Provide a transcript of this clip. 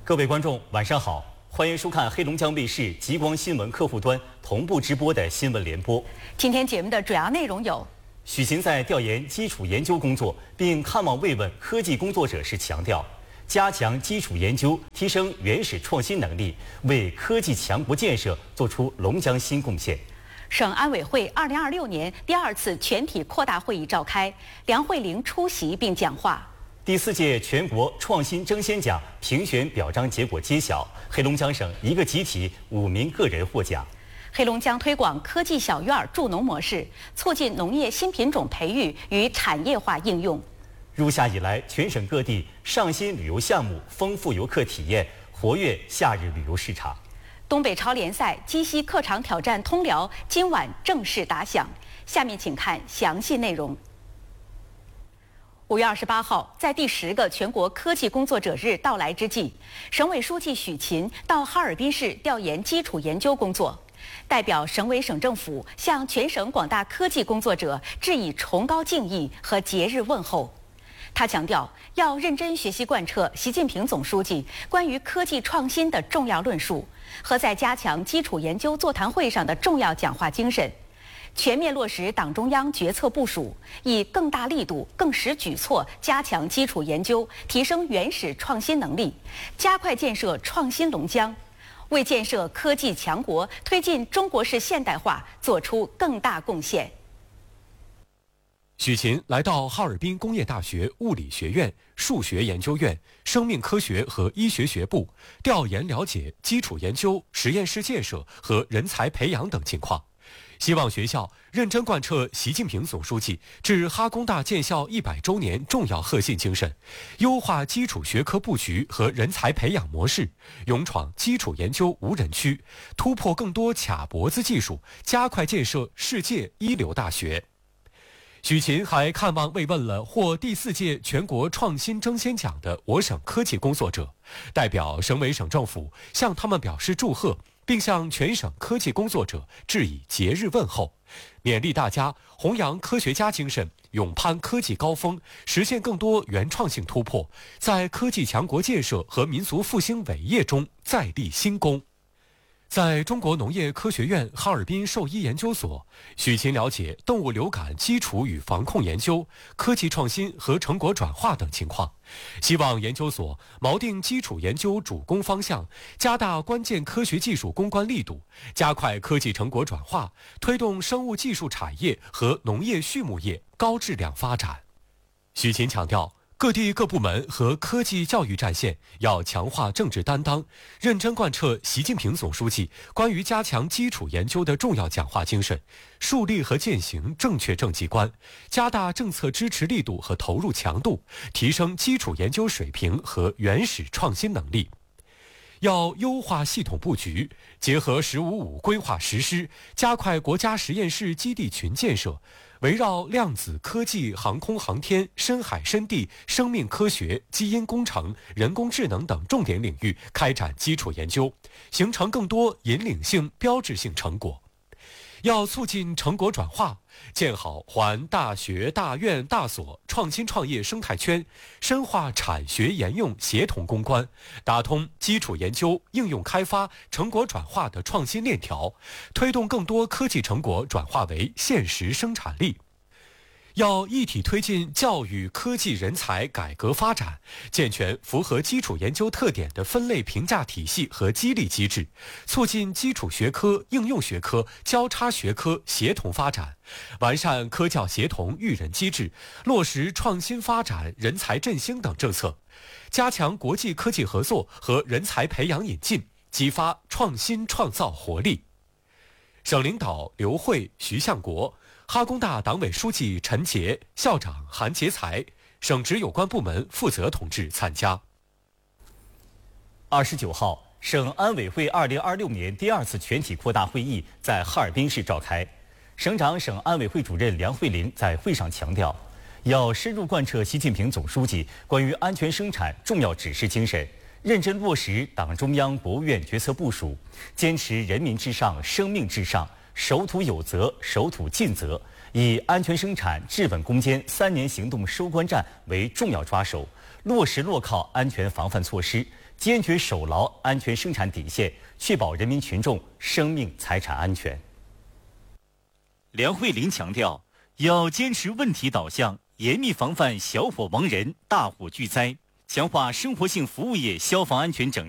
各位观众，晚上好，欢迎收看黑龙江卫视极光新闻客户端同步直播的新闻联播。 今天节目的主要内容有： 许勤在调研基础研究工作，并看望慰问科技工作者时强调，加强基础研究，提升原始创新能力，为科技强国建设做出龙江新贡献。 省安委会2026年第2次全体扩大会议召开，梁慧玲出席并讲话。 第4届全国创新争先奖评选表彰结果揭晓，黑龙江省1个集体5名个人获奖。 黑龙江推广科技小院助农模式，促进农业新品种培育与产业化应用。 入夏以来，全省各地上新旅游项目丰富游客体验，活跃夏日旅游市场。 东北超联赛鸡西客场挑战通辽今晚正式打响，下面请看详细内容。5月28号，在第10个全国科技工作者日到来之际，省委书记许勤到哈尔滨市调研基础研究工作，代表省委省政府向全省广大科技工作者致以崇高敬意和节日问候。他强调，要认真学习贯彻习近平总书记关于科技创新的重要论述和在加强基础研究座谈会上的重要讲话精神，全面落实党中央决策部署，以更大力度、更实举措加强基础研究，提升原始创新能力，加快建设创新龙江，为建设科技强国、推进中国式现代化做出更大贡献。 许勤来到哈尔滨工业大学物理学院、数学研究院、生命科学和医学学部调研了解基础研究、实验室建设和人才培养等情况，希望学校认真贯彻习近平总书记致哈工大建校100周年重要核心精神，优化基础学科布局和人才培养模式，勇闯基础研究无人区，突破更多卡脖子技术，加快建设世界一流大学。许勤还看望慰问了获第4届全国创新争先奖的我省科技工作者，代表省委省政府向他们表示祝贺，并向全省科技工作者致以节日问候，勉励大家弘扬科学家精神，勇攀科技高峰，实现更多原创性突破，在科技强国建设和民族复兴伟业中再立新功。在中国农业科学院哈尔滨兽医研究所，许勤了解动物流感基础与防控研究、科技创新和成果转化等情况，希望研究所锚定基础研究主攻方向，加大关键科学技术攻关力度，加快科技成果转化，推动生物技术产业和农业畜牧业高质量发展。许勤强调，各地各部门和科技教育战线要强化政治担当，认真贯彻习近平总书记关于加强基础研究的重要讲话精神，树立和践行正确政绩观，加大政策支持力度和投入强度，提升基础研究水平和原始创新能力。要优化系统布局，结合“15+5”规划实施，加快国家实验室基地群建设，围绕量子科技、航空航天、深海深地、生命科学、基因工程、人工智能等重点领域开展基础研究，形成更多引领性、标志性成果。要促进成果转化，建好环大学、大院、大所创新创业生态圈，深化产学研用协同攻关，打通基础研究、应用开发、成果转化的创新链条，推动更多科技成果转化为现实生产力。要一体推进教育科技人才改革发展，健全符合基础研究特点的分类评价体系和激励机制，促进基础学科、应用学科、交叉学科协同发展，完善科教协同育人机制，落实创新发展、人才振兴等政策，加强国际科技合作和人才培养引进，激发创新创造活力。省领导刘慧、徐向国，哈工大党委书记陈杰、校长韩杰才，省直有关部门负责同志参加。 29号，省安委会2026年第2次全体扩大会议在哈尔滨市召开。省长、省安委会主任梁慧玲在会上强调，要深入贯彻习近平总书记关于安全生产重要指示精神，认真落实党中央、国务院决策部署，坚持人民至上、生命至上，守土有责、守土尽责，以安全生产、治稳攻坚3年行动收官战为重要抓手， 落实落靠安全防范措施，坚决守牢安全生产底线，确保人民群众生命财产安全。梁慧玲强调，要坚持问题导向，严密防范小火亡人、大火巨灾，强化生活性服务业消防安全整